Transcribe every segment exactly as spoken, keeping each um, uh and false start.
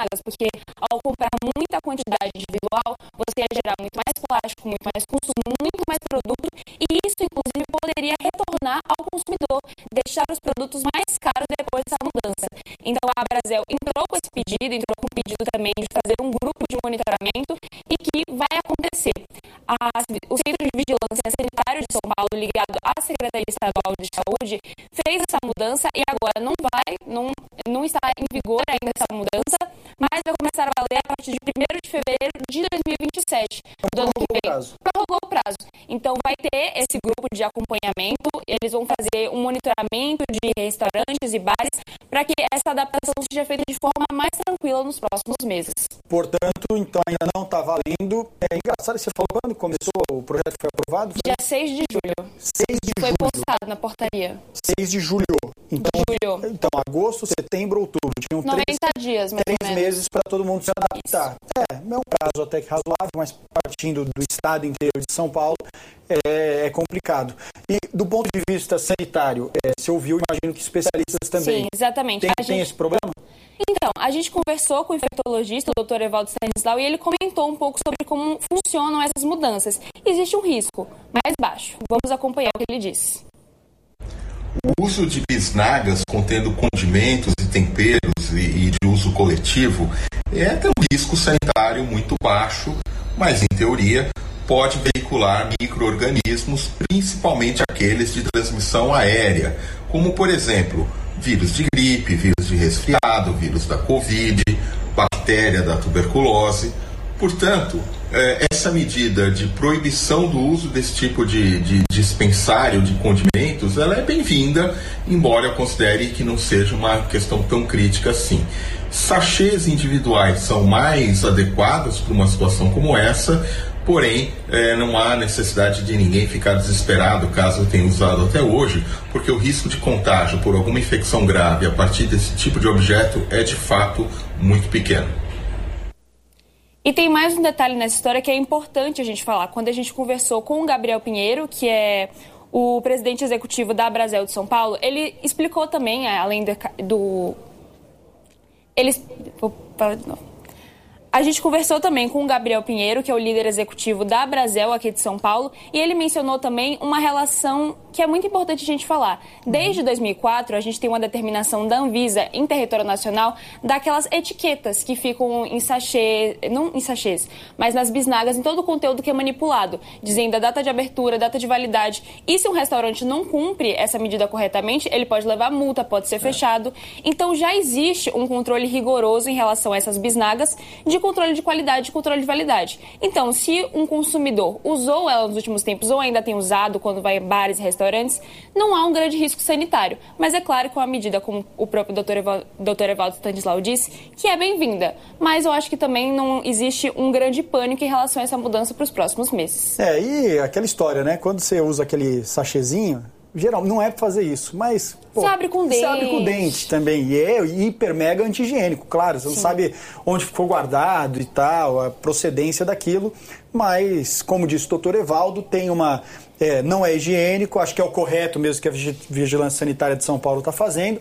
bisnagas, porque ao comprar muita quantidade individual, você ia gerar muito mais plástico, muito mais consumo, muito mais produto, e isso, inclusive, poderia retornar ao consumidor, deixar os produtos mais caros depois dessa mudança. Então, a Brasel entrou com esse pedido, entrou com o pedido também de fazer um grupo de monitoramento e que vai acontecer. A, o Centro de Vigilância Sanitária de São Paulo, ligado à Secretaria Estadual de Saúde, fez essa mudança e agora não vai, não, não está em vigor ainda essa mudança, mas vai começar a valer a partir de primeiro de fevereiro de dois mil e vinte e sete. Do ano que vem. Prorrogou o prazo. Então vai ter esse grupo de acompanhamento, eles vão fazer um monitoramento de restaurantes e bares para que essa adaptação seja feita de forma mais tranquila nos próximos meses. Portanto, então ainda não está valendo. É engraçado, você falou quando começou, o projeto foi aprovado? Foi? Dia seis de julho. seis de foi julho. Foi postado na portaria. seis de julho. Então, julho. Então, agosto, setembro, outubro. Tinham noventa dias, mais três meses para todo mundo se adaptar. Isso. É, é um prazo até que razoável, mas partindo do estado inteiro de São Paulo, é, é complicado. E do ponto de vista sanitário, é, você ouviu, imagino que especialistas também. Sim, exatamente. Tem, a tem gente... esse problema? Então, a gente conversou com o infectologista, o doutor Evaldo Stanislau, e ele comentou um pouco sobre como funcionam essas mudanças. Existe um risco mais baixo. Vamos acompanhar o que ele disse. O uso de bisnagas contendo condimentos e temperos e, e de uso coletivo é ter um risco sanitário muito baixo, mas em teoria pode veicular micro-organismos, principalmente aqueles de transmissão aérea, como por exemplo, vírus de gripe, vírus de resfriado, vírus da Covid, bactéria da tuberculose. Portanto, essa medida de proibição do uso desse tipo de, de dispensário de condimentos, ela é bem-vinda, embora eu considere que não seja uma questão tão crítica assim. Sachês individuais são mais adequados para uma situação como essa, porém, é, não há necessidade de ninguém ficar desesperado caso tenha usado até hoje, porque o risco de contágio por alguma infecção grave a partir desse tipo de objeto é de fato muito pequeno. E tem mais um detalhe nessa história que é importante a gente falar. Quando a gente conversou com o Gabriel Pinheiro, que é o presidente executivo da Brasel de São Paulo, ele explicou também, além do... Ele... Vou falar de novo. A gente conversou também com o Gabriel Pinheiro, que é o líder executivo da Brasel aqui de São Paulo, e ele mencionou também uma relação que é muito importante a gente falar. Desde dois mil e quatro, a gente tem uma determinação da Anvisa em território nacional daquelas etiquetas que ficam em sachê, não em sachês, mas nas bisnagas, em todo o conteúdo que é manipulado, dizendo a data de abertura, data de validade. E se um restaurante não cumpre essa medida corretamente, ele pode levar multa, pode ser fechado. Então já existe um controle rigoroso em relação a essas bisnagas de controle de qualidade e controle de validade. Então, se um consumidor usou ela nos últimos tempos ou ainda tem usado quando vai em bares e restaurantes, não há um grande risco sanitário. Mas é claro que uma medida, como o próprio doutor Evaldo, doutor Evaldo Stanislau disse, que é bem-vinda. Mas eu acho que também não existe um grande pânico em relação a essa mudança para os próximos meses. É, e aquela história, né? Quando você usa aquele sachêzinho, geral, não é para fazer isso, mas... Pô, se abre com dente. Se abre com dente também. E é hiper mega anti-higiênico, claro. Você Sim. não sabe onde ficou guardado e tal, a procedência daquilo. Mas, como disse o doutor Evaldo, tem uma... É, não é higiênico, acho que é o correto mesmo que a Vigilância Sanitária de São Paulo está fazendo.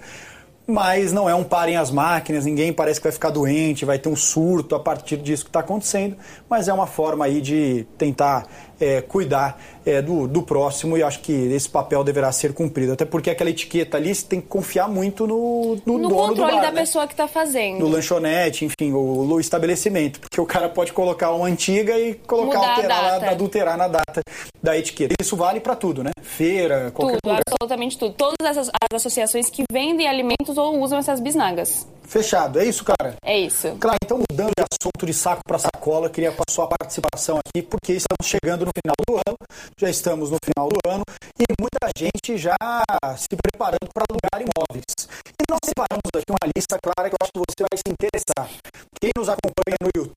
Mas não é um parem as máquinas, ninguém parece que vai ficar doente, vai ter um surto a partir disso que está acontecendo, mas é uma forma aí de tentar é, cuidar é, do, do próximo, e acho que esse papel deverá ser cumprido, até porque aquela etiqueta ali você tem que confiar muito no, no, no dono controle do bar, da né? pessoa que está fazendo. No lanchonete, enfim, o, o estabelecimento, porque o cara pode colocar uma antiga e colocar, alterar, adulterar na data da etiqueta. Isso vale para tudo, né? Feira, qualquer tudo, lugar. Absolutamente tudo. Todas essas as associações que vendem alimentos ou usam essas bisnagas. Fechado, é isso, cara? É isso. Claro, então mudando de assunto de saco para sacola, queria com a sua participação aqui, porque estamos chegando no final do ano, já estamos no final do ano, e muita gente já se preparando para alugar imóveis. E nós separamos aqui uma lista clara que eu acho que você vai se interessar. Quem nos acompanha no YouTube